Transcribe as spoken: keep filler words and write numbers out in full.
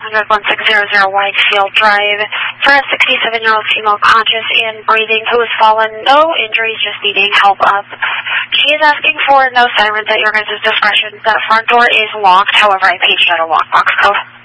one six zero zero Whitefield Drive for a sixty-seven-year-old female conscious and breathing who has fallen, no injuries, just needing help up. She is asking for no sirens at your guys' discretion. That front door is locked, however I paged out a lockbox code.